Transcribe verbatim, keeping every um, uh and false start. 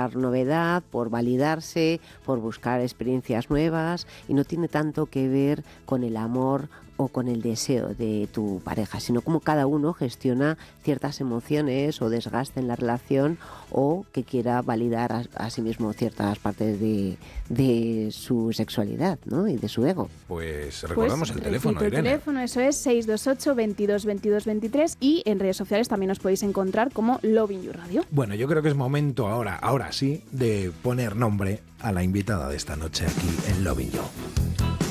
buscar novedad, por validarse, por buscar experiencias nuevas, y no tiene tanto que ver con el amor o con el deseo de tu pareja, sino cómo cada uno gestiona ciertas emociones o desgaste en la relación, o que quiera validar a, a sí mismo ciertas partes de, de su sexualidad, ¿no? Y de su ego. Pues recordamos pues, el teléfono, el Irene. El teléfono, eso es seis dos ocho, veintidós, veintidós, veintitrés, y en redes sociales también os podéis encontrar como Lovin You Radio. Bueno, yo creo que es momento ahora, ahora sí, de poner nombre a la invitada de esta noche aquí en Lovin You.